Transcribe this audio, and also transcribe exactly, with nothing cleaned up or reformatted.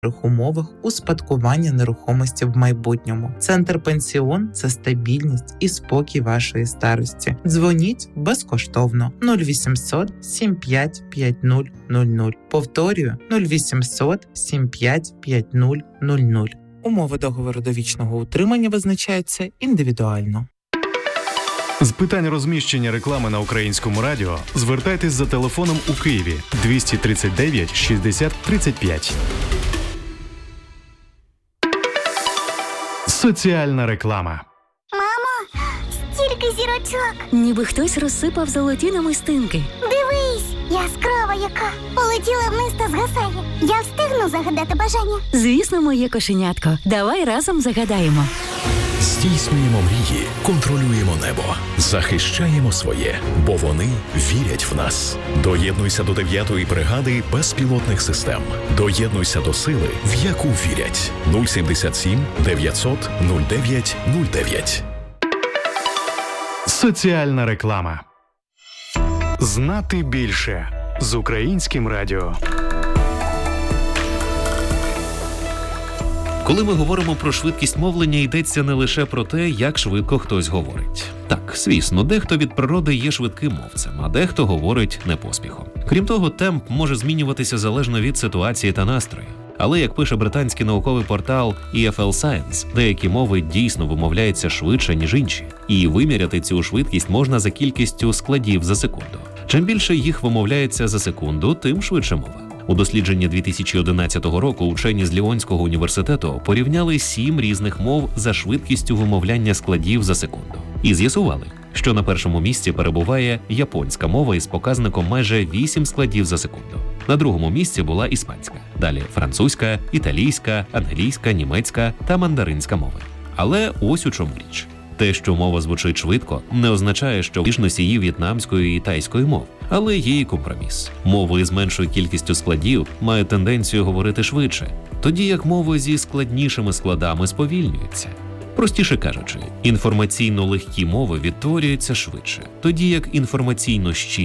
умовах успадкування нерухомості в майбутньому. Центр Пенсіон – це стабільність і спокій вашої старості. Дзвоніть безкоштовно нуль вісімсот сім п'ять п'ять нуль нуль нуль. Повторюю нуль вісімсот сім п'ять п'ять нуль нуль нуль. Умови договору довічного утримання визначаються індивідуально. З питань розміщення реклами на Українському радіо звертайтесь за телефоном у Києві двісті тридцять дев'ять шістдесят тридцять п'ять. Соціальна реклама. Мамо, стільки зірочок. Ніби хтось розсипав золоті намистинки. Дивись, яскрава яка. Полетіла вниз та згасає. Я встигну загадати бажання? Звісно, моє кошенятко. Давай разом загадаємо. Здійснюємо мрії, контролюємо небо, захищаємо своє, бо вони вірять в нас. Доєднуйся до дев'ятої бригади безпілотних систем. Доєднуйся до сили, в яку вірять. нуль сімдесят сім дев'ятсот нуль дев'ять нуль дев'ять. Соціальна реклама. Знати більше з Українським радіо. Коли ми говоримо про швидкість мовлення, йдеться не лише про те, як швидко хтось говорить. Так, звісно, дехто від природи є швидким мовцем, а дехто говорить не поспіхом. Крім того, темп може змінюватися залежно від ситуації та настрою. Але, як пише британський науковий портал і еф ел Science, деякі мови дійсно вимовляються швидше, ніж інші. І виміряти цю швидкість можна за кількістю складів за секунду. Чим більше їх вимовляється за секунду, тим швидше мова. У дослідженні дві тисячі одинадцятого року учені з Ліонського університету порівняли сім різних мов за швидкістю вимовляння складів за секунду. І з'ясували, що на першому місці перебуває японська мова із показником майже вісім складів за секунду. На другому місці була іспанська, далі французька, італійська, англійська, німецька та мандаринська мови. Але ось у чому річ. Те, що мова звучить швидко, не означає, що ж носії в'єтнамської і тайської мов. Але є і компроміс. Мови з меншою кількістю складів мають тенденцію говорити швидше, тоді як мови зі складнішими складами сповільнюються. Простіше кажучи, інформаційно легкі мови відтворюються швидше, тоді як інформаційно щільні